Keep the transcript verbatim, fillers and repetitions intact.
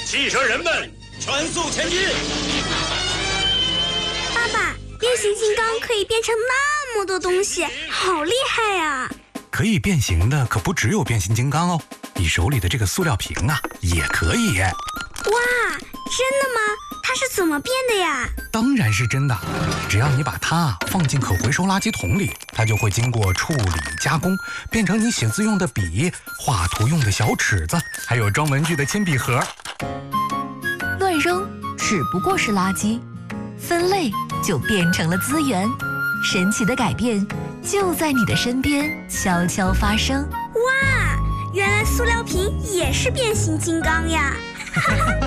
汽车人们，全速前进！ 爸爸，变形金刚可以变成那么多东西，好厉害呀！ 可以变形的可不只有变形金刚哦，你手里的这个塑料瓶啊，也可以。 哇，真的吗？它是怎么变的呀？ 当然是真的，只要你把它放进可回收垃圾桶里，它就会经过处理加工，变成你写字用的笔、画图用的小尺子，还有装文具的铅笔盒。 乱扔只不过是垃圾，分类就变成了资源。神奇的改变就在你的身边悄悄发生。 哇，原来塑料瓶也是变形金刚呀！